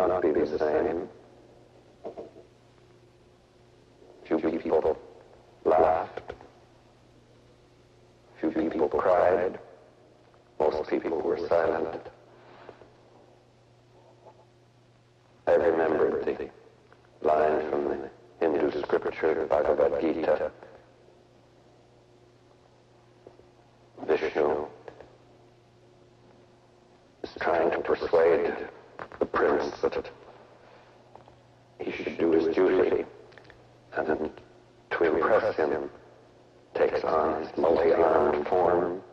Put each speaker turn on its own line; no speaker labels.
not be the same. Few people laughed. Few people cried. Most people were silent. I remembered the line from the Hindu scripture, the Bhagavad Gita. Vishnu is trying to persuade the prince that he should do his duty, and to impress him takes on his multi-armed form